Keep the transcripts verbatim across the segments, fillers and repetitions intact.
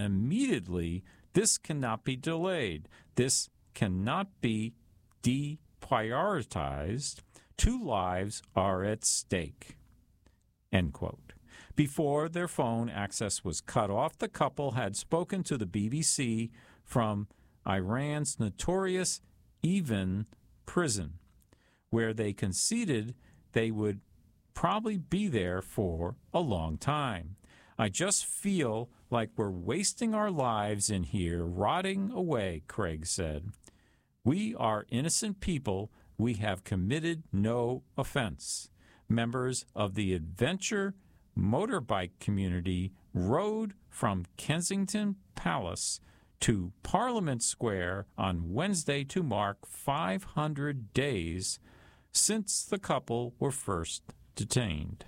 immediately, this cannot be delayed. This cannot be deprioritized. Two lives are at stake." End quote. Before their phone access was cut off, the couple had spoken to the B B C from Iran's notorious Evin prison, where they conceded they would probably be there for a long time. "I just feel like we're wasting our lives in here, rotting away," Craig said. "We are innocent people. We have committed no offense." Members of the adventure motorbike community rode from Kensington Palace to Parliament Square on Wednesday to mark five hundred days since the couple were first detained.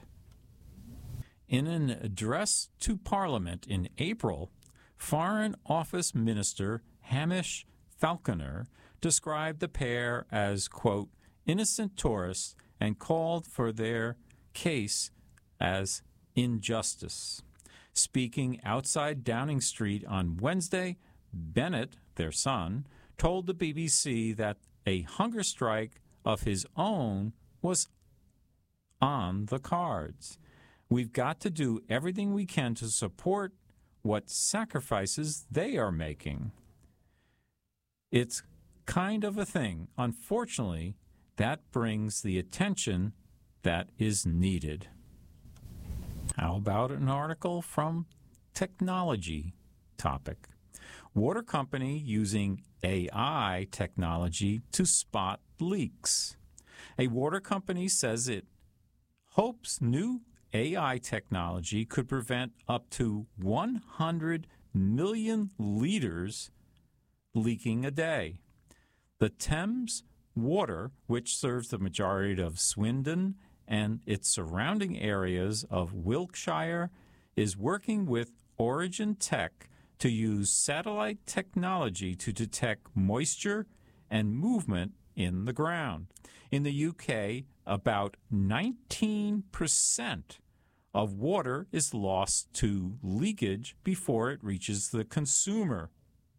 In an address to Parliament in April, Foreign Office Minister Hamish Falconer described the pair as, quote, "innocent tourists," and called for their case as injustice. Speaking outside Downing Street on Wednesday, Bennett, their son, told the B B C that a hunger strike of his own was on the cards. "We've got to do everything we can to support what sacrifices they are making. It's kind of a thing. Unfortunately, that brings the attention that is needed." How about an article from Technology Topic? Water company using A I technology to spot leaks. A water company says it hopes new A I technology could prevent up to one hundred million liters leaking a day. The Thames Water, which serves the majority of Swindon and its surrounding areas of Wiltshire, is working with Origin Tech to use satellite technology to detect moisture and movement in the ground. In the U K, about nineteen percent of water is lost to leakage before it reaches the consumer.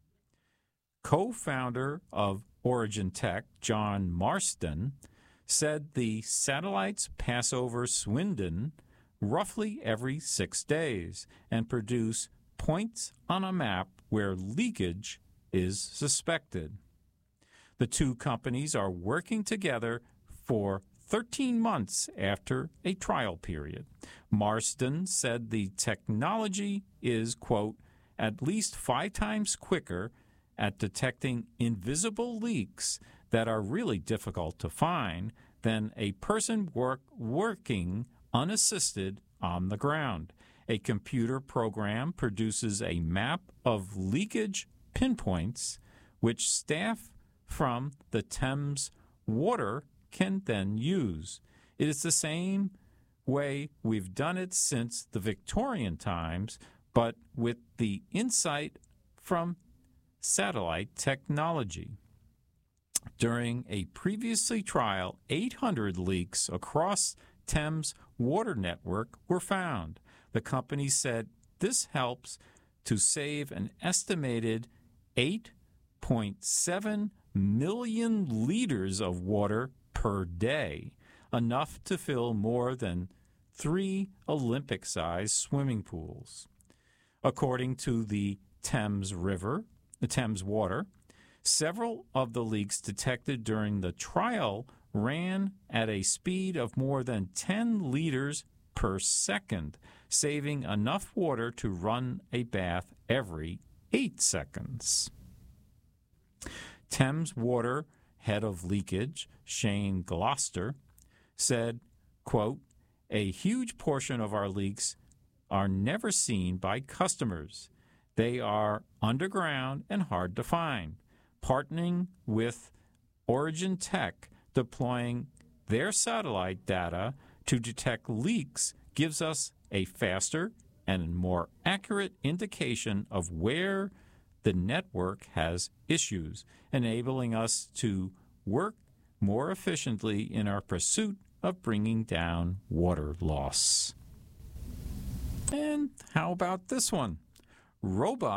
Co-founder of Origin Tech, John Marston, said the satellites pass over Swindon roughly every six days and produce points on a map where leakage is suspected. The two companies are working together for thirteen months after a trial period. Marston said the technology is, quote, "at least five times quicker at detecting invisible leaks that are really difficult to find than a person work, working unassisted on the ground. A computer program produces a map of leakage pinpoints, which staff from the Thames Water can then use. It is the same way we've done it since the Victorian times, but with the insight from satellite technology." During a previously trial, eight hundred leaks across Thames Water Network were found. The company said this helps to save an estimated eight point seven million liters of water per day, enough to fill more than three Olympic-sized swimming pools. According to the Thames River, the Thames Water, several of the leaks detected during the trial ran at a speed of more than ten liters per second, saving enough water to run a bath every eight seconds. Thames Water head of leakage, Shane Gloucester, said, quote, "A huge portion of our leaks are never seen by customers. They are underground and hard to find. Partnering with Origin Tech, deploying their satellite data to detect leaks gives us a faster and more accurate indication of where the network has issues, enabling us to work more efficiently in our pursuit of bringing down water loss." And how about this one? Robots